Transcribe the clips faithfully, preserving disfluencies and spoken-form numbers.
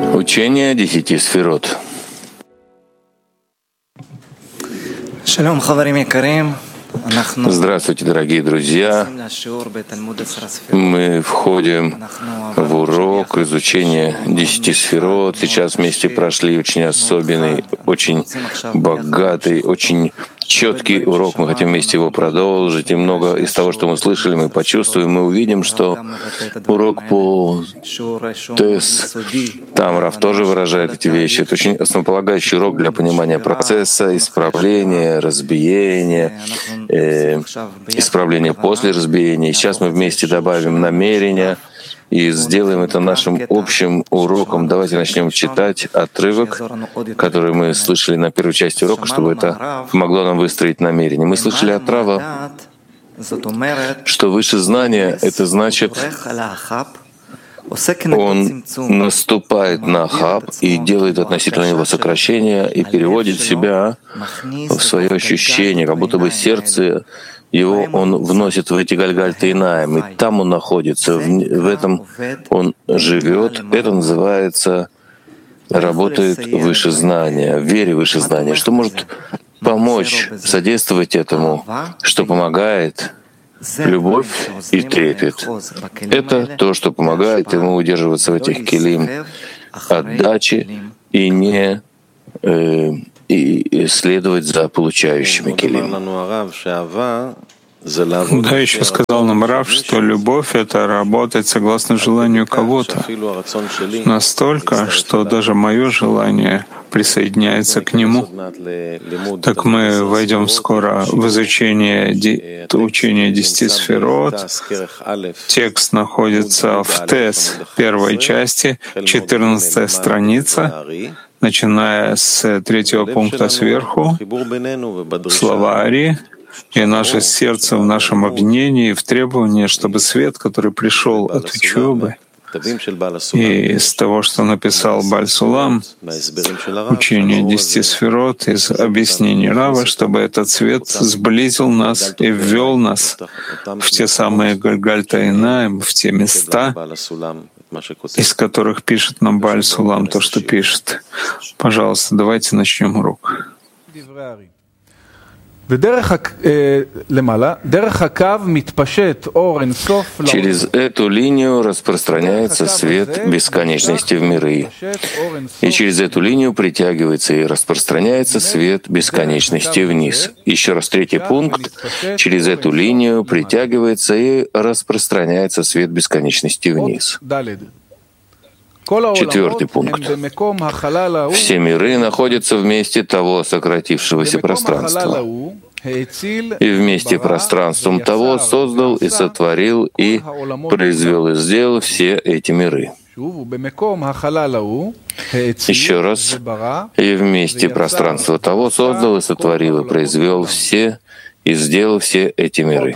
Учение десяти сферот. Здравствуйте, дорогие друзья. Мы входим в урок изучения десяти сферот. Сейчас вместе прошли очень особенный, очень богатый, очень четкий урок. Мы хотим вместе его продолжить. И много из того, что мы слышали, мы почувствуем, мы увидим, что урок по ТЭС, там Рав тоже выражает эти вещи. Это очень основополагающий урок для понимания процесса, исправления, разбиения, э, исправления после разбиения. И сейчас мы вместе добавим намерения и сделаем это нашим общим уроком. Давайте начнем читать отрывок, который мы слышали на первой части урока, чтобы это помогло нам выстроить намерение. Мы слышали от Рава, что выше знания — это значит, он наступает на хаб и делает относительно него сокращение и переводит себя в свое ощущение, как будто бы сердце его он вносит в эти гальгальтейнаем, и там он находится, в, в этом он живет. Это называется работает выше знания, в вере выше знания. Что может помочь, содействовать этому, что помогает? Любовь и трепет. Это то, что помогает ему удерживаться в этих келим отдачи и не э, и следовать за получающими келим. Да, еще сказал нам Рав, что любовь — это работать согласно желанию кого-то. Настолько, что даже мое желание присоединяется к нему. Так мы войдем скоро в изучение ди... учения десяти сферот. Текст находится в ТЭС первой части, четырнадцатая страница, начиная с третьего пункта сверху, слова Ари, и наше сердце в нашем обвинении, в требовании, чтобы свет, который пришел от учебы, и из того, что написал Бааль Сулам, учение десяти сферот, из объяснений Рава, чтобы этот свет сблизил нас и ввел нас в те самые Гальгальтейнаим, в те места, из которых пишет нам Бааль Сулам то, что пишет. Пожалуйста, давайте начнем урок. Через эту линию распространяется свет бесконечности в миры. И через эту линию притягивается и распространяется свет бесконечности вниз. Еще раз третий пункт. Через эту линию притягивается и распространяется свет бесконечности вниз. Четвертый пункт. Все миры находятся в месте того сократившегося пространства. И вместе пространством того создал и сотворил и произвел и сделал все эти миры. Еще раз. И вместе пространства того создал и сотворил и произвел все и сделал все эти миры.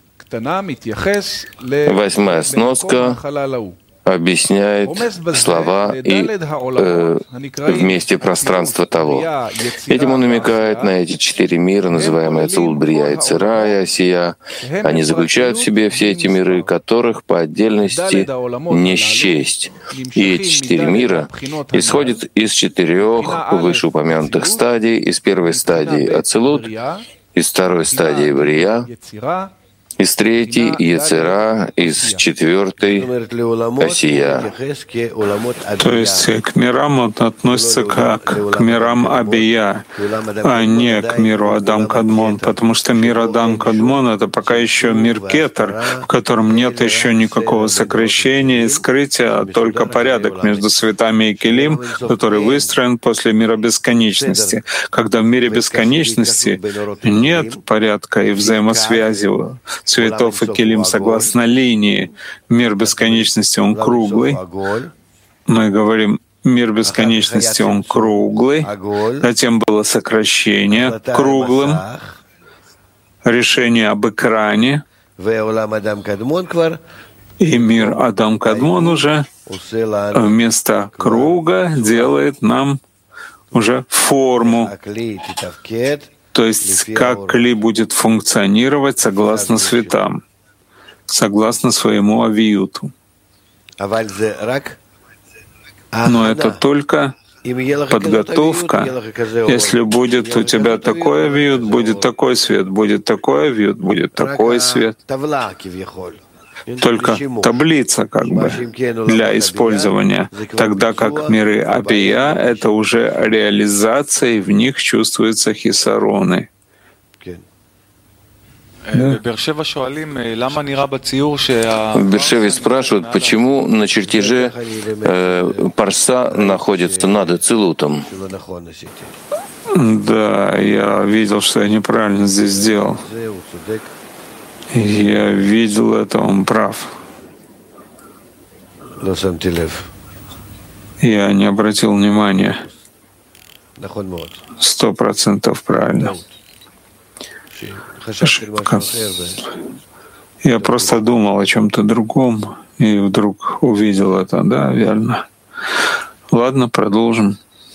Восьмая сноска объясняет слова и э, вместе пространства того. Этим он намекает на эти четыре мира, называемые Ацилут, Брия, Йецера и Осия. Они заключают в себе все эти миры, которых по отдельности не счесть. И эти четыре мира исходят из четырех вышеупомянутых стадий: из первой стадии Ацилут, из второй стадии Брия, из третьей — Йецера, из четвертой — Осия. То есть к мирам он относится как к мирам Абия, а не к миру Адам Кадмон, потому что мир Адам Кадмон — это пока еще мир Кетер, в котором нет еще никакого сокращения и скрытия, а только порядок между светами и келим, который выстроен после мира бесконечности. Когда в мире бесконечности нет порядка и взаимосвязи цветов и келим согласно линии. Мир бесконечности, он круглый. Мы говорим, мир бесконечности, он круглый. Затем было сокращение круглым, решение об экране. И мир Адам Кадмон уже вместо круга делает нам уже форму. То есть как кли будет функционировать согласно светам, согласно своему авиюту. Но это только подготовка. Если будет у тебя такой вьют, будет такой свет, будет такой вьют, будет такой свет. Только таблица как бы для использования, тогда как миры Абия — это уже реализация, и в них чувствуются хисароны. В Бершеве спрашивают, почему на чертеже э, парса находится над Ацилутом. Да, я видел, что я неправильно здесь сделал. Я видел это, он прав. Я не обратил внимания. Сто процентов правильно. Ошибка. Я просто думал о чем-то другом и вдруг увидел это. Да, верно. Ладно, продолжим.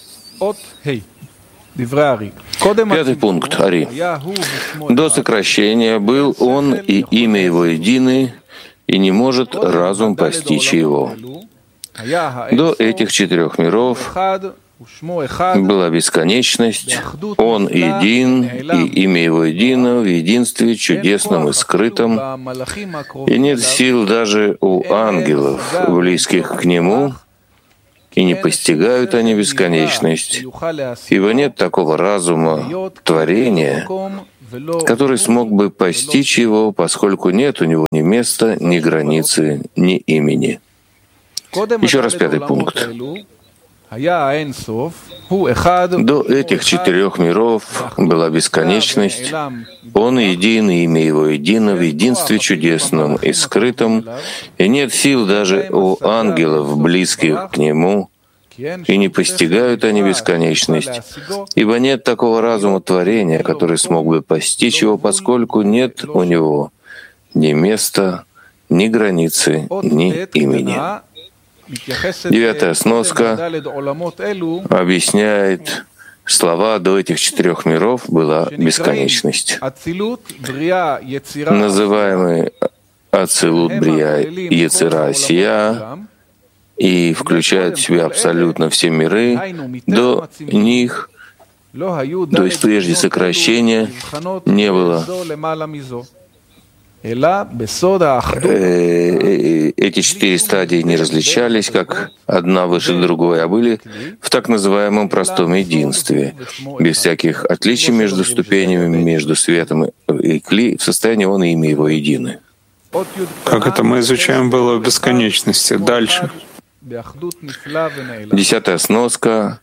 Пятый пункт, Ари. До сокращения был он, и имя его едины, и не может разум постичь его. До этих четырех миров была бесконечность, он един, и имя его едино в единстве чудесном и скрытом, и нет сил даже у ангелов, близких к нему, и не постигают они бесконечность, ибо нет такого разума творения, который смог бы постичь его, поскольку нет у него ни места, ни границы, ни имени. Еще раз пятый пункт. До этих четырех миров была бесконечность, он един, и имя его едино в единстве чудесном и скрытом, и нет сил даже у ангелов, близких к нему, и не постигают они бесконечность, ибо нет такого разума творения, который смог бы постичь его, поскольку нет у него ни места, ни границы, ни имени. Девятая сноска объясняет слова «до этих четырех миров была бесконечность». Называемый Ацилут Брия Йецера Асия и включает в себя абсолютно все миры, до них, то есть прежде сокращения, не было. Эти четыре стадии не различались, как одна выше другой, а были в так называемом простом единстве, без всяких отличий между ступенями, между светом и кли, в состоянии он и имя его едины. Как это мы изучаем было в бесконечности. Дальше. Десятая сноска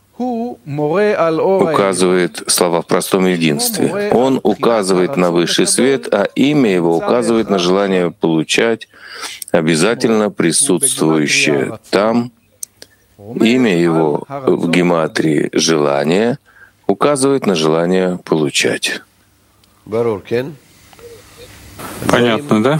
указывает слова в простом единстве. Он указывает на высший свет, а имя его указывает на желание получать, обязательно присутствующее там. Имя его в гематрии «желание» указывает на желание получать. Понятно, да?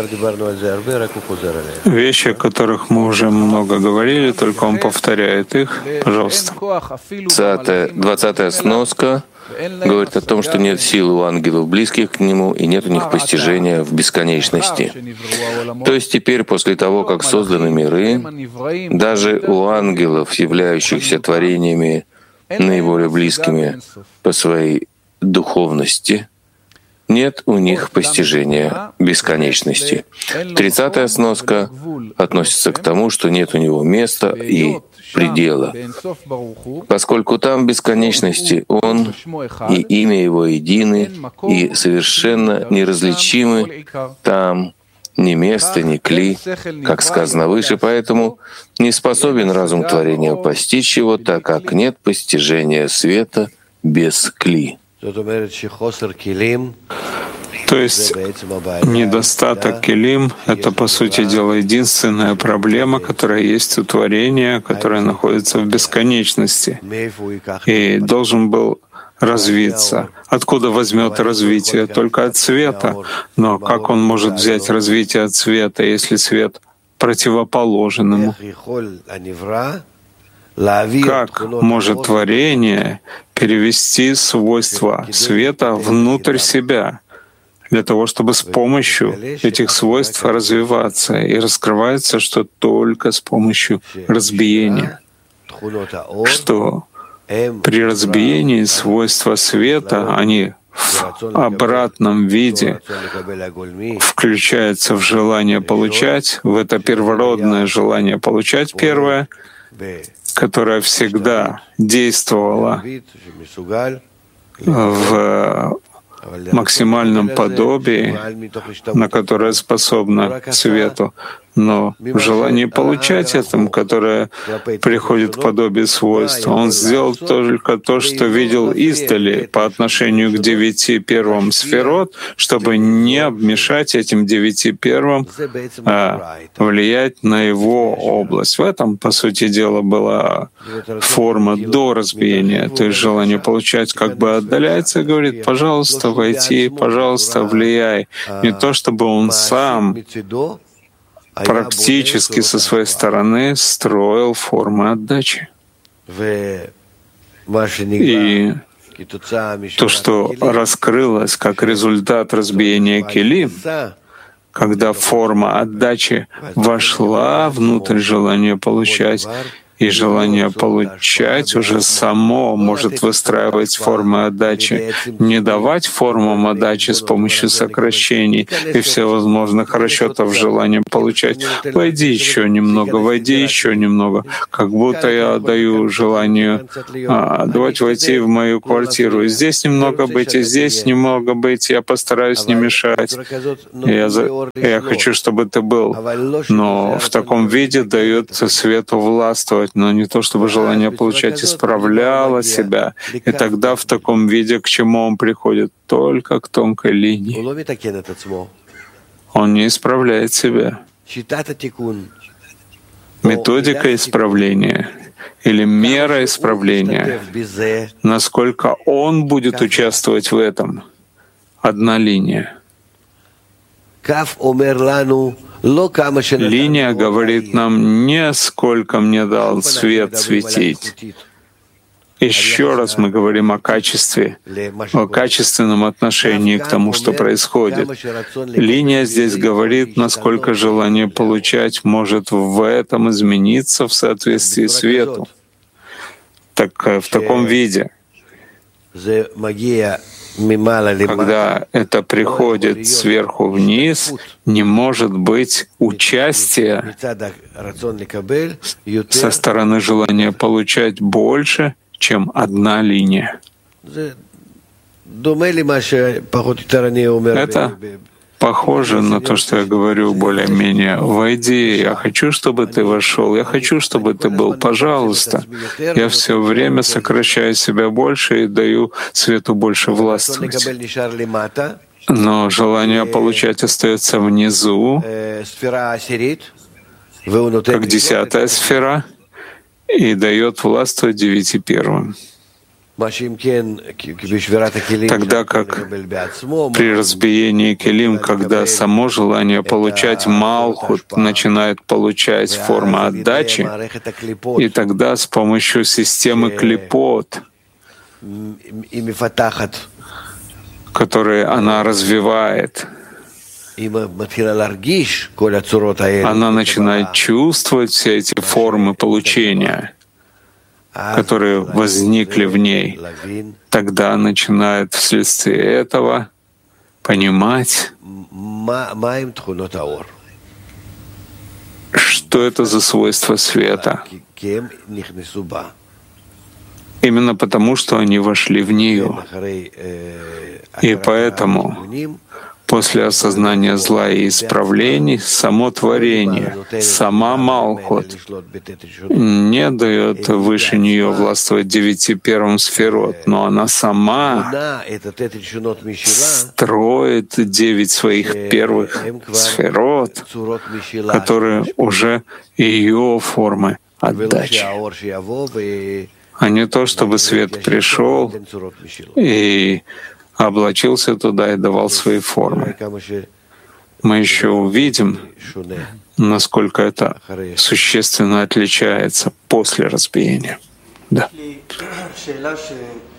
Вещи, о которых мы уже много говорили, только он повторяет их. Пожалуйста. Двадцатая сноска говорит о том, что нет сил у ангелов, близких к нему, и нет у них постижения в бесконечности. То есть теперь, после того, как созданы миры, даже у ангелов, являющихся творениями наиболее близкими по своей духовности, нет у них постижения бесконечности. Тридцатая сноска относится к тому, что нет у него места и предела, поскольку там бесконечности он и имя его едины и совершенно неразличимы, там ни места, ни кли, как сказано выше, поэтому не способен разум творения постичь его, так как нет постижения света без кли. То есть недостаток келим — это, по сути дела, единственная проблема, которая есть у творения, которая находится в бесконечности, и должен был развиться. Откуда возьмет развитие? Только от света. Но как он может взять развитие от света, если свет противоположен ему? Как может творение перевести свойства света внутрь себя? для того, чтобы с помощью этих свойств развиваться. И раскрывается, что только с помощью разбиения, что при разбиении свойства света, они в обратном виде включаются в желание получать, в это первородное желание получать первое, которое всегда действовало в максимальном подобии, на которое способно к свету, но в желании получать этому, которое приходит к подобию свойства. Он сделал только то, что видел издали по отношению к девяти первым сферот, чтобы не обмешать этим девяти первым а влиять на его область. В этом, по сути дела, была форма до разбиения, то есть желание получать как бы отдаляется и говорит: пожалуйста, войти, пожалуйста, влияй. Не то, чтобы он сам практически со своей стороны строил формы отдачи. И то, что раскрылось как результат разбиения кили, когда форма отдачи вошла внутрь желания получать, и желание получать уже само может выстраивать формы отдачи, не давать формам отдачи с помощью сокращений и всевозможных расчетов желания получать. Войди еще немного, войди еще немного. Как будто я даю желанию а, давать войти в мою квартиру. И здесь немного быть, и здесь немного быть. Я постараюсь не мешать. Я, за... я хочу, чтобы ты был. Но в таком виде дает свету властвовать, но не то, чтобы желание получать исправляло себя. И тогда в таком виде к чему он приходит? Только к тонкой линии. Он не исправляет себя. Методика исправления или мера исправления, насколько он будет участвовать в этом, одна линия. Линия говорит нам не сколько мне дал свет светить. Еще раз мы говорим о качестве, о качественном отношении к тому, что происходит. Линия здесь говорит, насколько желание получать может в этом измениться в соответствии свету. Так в таком виде, когда это приходит сверху вниз, не может быть участия со стороны желания получать больше, чем одна линия. Это похоже на то, что я говорю более-менее. Войди, я хочу, чтобы ты вошел, я хочу, чтобы ты был, пожалуйста. Я все время сокращаю себя больше и даю свету больше властвовать. Но желание получать остается внизу, как десятая сфера, и дает властвовать девяти первым. Тогда как при разбиении келим, когда само желание получать малхут начинает получать форму отдачи, и тогда с помощью системы клипот, которые она развивает, она начинает чувствовать все эти формы получения, которые возникли в ней. Тогда начинает вследствие этого понимать, что это за свойства света. Именно потому, что они вошли в нее. И поэтому после осознания зла и исправлений, само творение, сама Малхут не дает выше нее властвовать девяти первым сферот, но она сама строит девять своих первых сферот, которые уже ее формы отдачи. А не то, чтобы свет пришел и облачился туда и давал свои формы. Мы еще увидим, насколько это существенно отличается после разбиения. Да.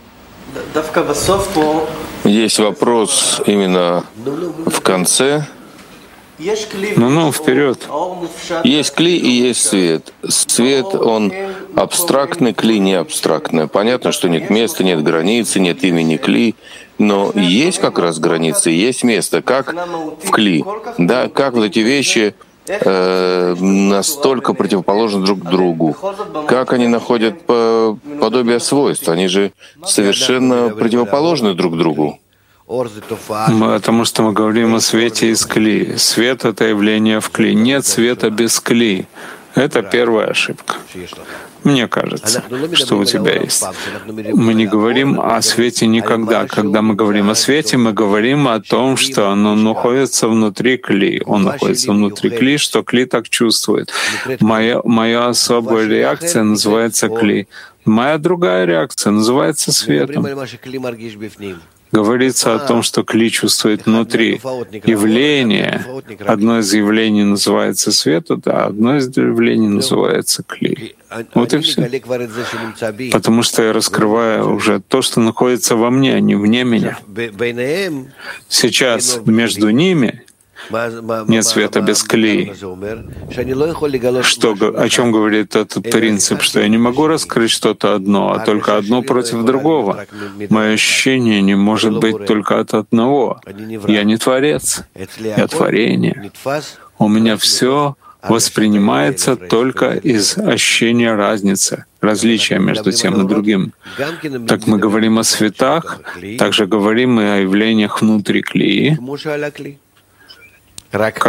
Есть вопрос именно в конце. Ну-ну, вперед. Есть кли и есть свет. Свет, он абстрактный, кли не абстрактный. Понятно, что нет места, нет границы, нет имени кли, но есть как раз границы, есть место, как в кли. Да, как вот эти вещи э, настолько противоположны друг другу, как они находят по, подобие свойств, они же совершенно противоположны друг другу. Потому что мы говорим о свете из кли. Свет — это явление в кли. Нет света без кли. Это первая ошибка. Мне кажется, что у тебя есть. Мы не говорим о свете никогда. Когда мы говорим о свете, мы говорим о том, что оно находится внутри кли. Он находится внутри кли, что кли так чувствует. Моя, моя особая реакция называется кли. Моя другая реакция называется светом. Говорится о том, что кли чувствует внутри. Явление, одно из явлений называется свет, а одно из явлений называется кли. Вот и все. Потому что я раскрываю уже то, что находится во мне, а не вне меня. Сейчас между ними нет света без кли. Что, о чем говорит этот принцип? Что я не могу раскрыть что-то одно, а только одно против другого. Мое ощущение не может быть только от одного. Я не творец, я творение. У меня все воспринимается только из ощущения разницы, различия между тем и другим. Так мы говорим о светах, также говорим и о явлениях внутри кли.